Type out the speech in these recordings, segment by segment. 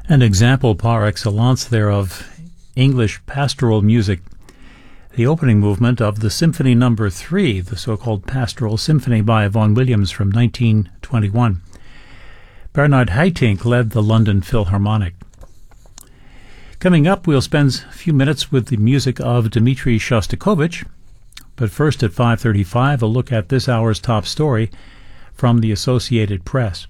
An example par excellence there of English pastoral music, the opening movement of the Symphony No. 3, the so-called Pastoral Symphony by Vaughan Williams from 1921. Bernard Haitink led the London Philharmonic. Coming up, we'll spend a few minutes with the music of Dmitri Shostakovich, but first at 5:35, a look at this hour's top story from the Associated Press.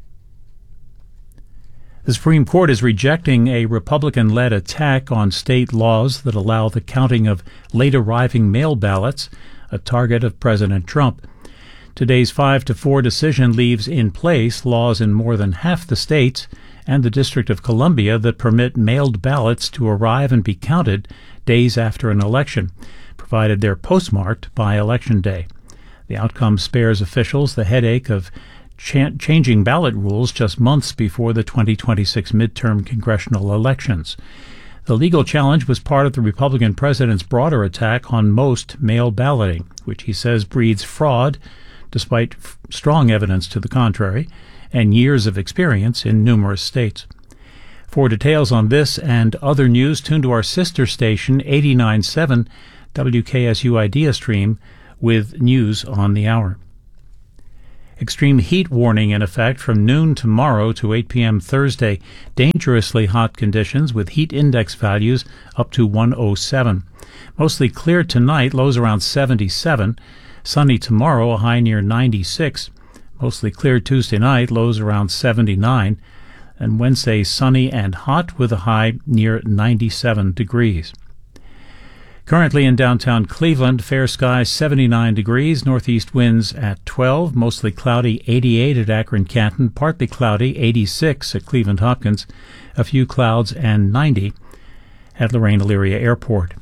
The Supreme Court is rejecting a Republican-led attack on state laws that allow the counting of late-arriving mail ballots, a target of President Trump. Today's 5-4 decision leaves in place laws in more than half the states and the District of Columbia that permit mailed ballots to arrive and be counted days after an election, provided they're postmarked by Election Day. The outcome spares officials the headache of changing ballot rules just months before the 2026 midterm congressional elections. The legal challenge was part of the Republican president's broader attack on most mail balloting, which he says breeds fraud, despite strong evidence to the contrary, and years of experience in numerous states. For details on this and other news, tune to our sister station, 89.7 WKSU Idea Stream, with news on the hour. Extreme heat warning in effect from noon tomorrow to 8 p.m. Thursday. Dangerously hot conditions with heat index values up to 107. Mostly clear tonight, lows around 77. Sunny tomorrow, a high near 96. Mostly clear Tuesday night, lows around 79. And Wednesday, sunny and hot with a high near 97 degrees. Currently in downtown Cleveland, fair skies 79 degrees, northeast winds at 12, mostly cloudy 88 at Akron-Canton, partly cloudy 86 at Cleveland-Hopkins, a few clouds and 90 at Lorraine-Elyria Airport.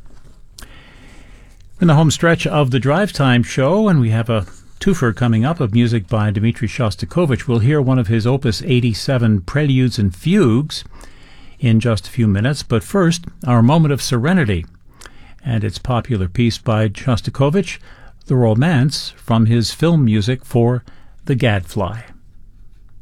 In the home stretch of the Drive Time show, and we have a twofer coming up of music by Dmitri Shostakovich. We'll hear one of his Opus 87 Preludes and Fugues in just a few minutes, but first, our moment of serenity and its popular piece by Shostakovich, The Romance, from his film music for The Gadfly.